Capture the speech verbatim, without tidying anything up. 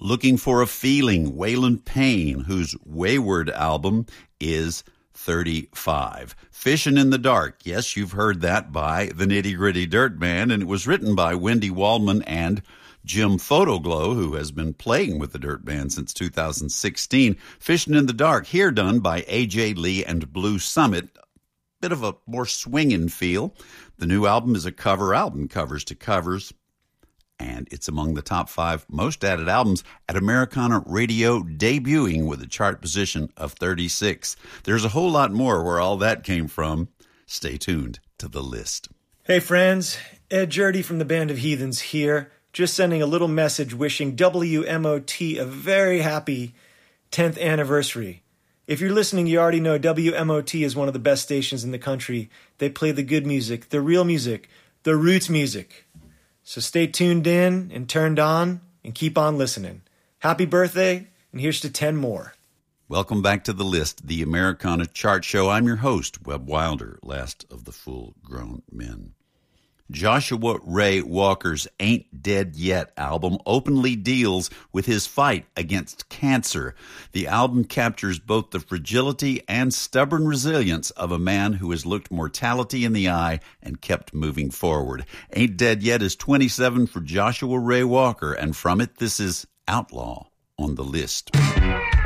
Looking for a Feeling, Waylon Payne, whose Wayward album is thirty-five. Fishin' in the Dark, yes, you've heard that by the Nitty Gritty Dirt Band, and it was written by Wendy Waldman and Jim Photoglow, who has been playing with the Dirt Band since two thousand sixteen. Fishin' in the Dark, here done by A J Lee and Blue Summit. Bit of a more swinging feel. The new album is a cover album, covers to covers, and it's among the top five most added albums at Americana Radio, debuting with a chart position of thirty-six. There's a whole lot more where all that came from. Stay tuned to the list. Hey friends, Ed Jurdy from the Band of Heathens here, just sending a little message wishing W M O T a very happy tenth anniversary. If you're listening, you already know W M O T is one of the best stations in the country. They play the good music, the real music, the roots music. So stay tuned in and turned on and keep on listening. Happy birthday, and here's to ten more. Welcome back to The List, the Americana Chart Show. I'm your host, Webb Wilder, last of the full-grown men. Joshua Ray Walker's Ain't Dead Yet album openly deals with his fight against cancer. The album captures both the fragility and stubborn resilience of a man who has looked mortality in the eye and kept moving forward. Ain't Dead Yet is twenty-seven for Joshua Ray Walker, and from it, this is Outlaw on the List.